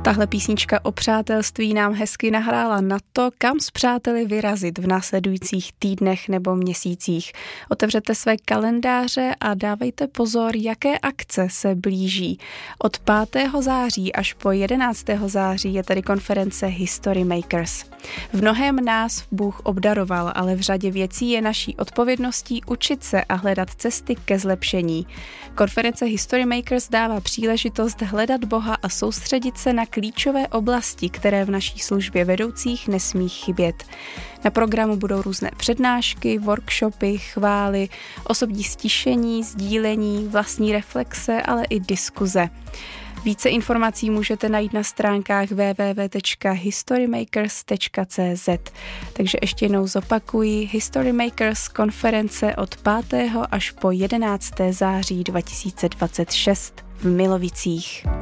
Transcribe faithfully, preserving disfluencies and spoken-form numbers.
Tahle písnička o přátelství nám hezky nahrála na to, kam s přáteli vyrazit v následujících týdnech nebo měsících. Otevřete své kalendáře a dávejte pozor, jaké akce se blíží. Od pátého září až po jedenáctého září je tady konference History Makers. V mnohém nás Bůh obdaroval, ale v řadě věcí je naší odpovědností učit se a hledat cesty ke zlepšení. Konference History Makers dává příležitost hledat Boha a soustředit se na klíčové oblasti, které v naší službě vedoucích nesmí chybět. Na programu budou různé přednášky, workshopy, chvály, osobní stišení, sdílení, vlastní reflexe, ale i diskuze. Více informací můžete najít na stránkách w w w tečka historymakers tečka c z. Takže ještě jednou zopakuji, History Makers konference od pátého až po jedenáctého září dva tisíce dvacet šest v Milovicích.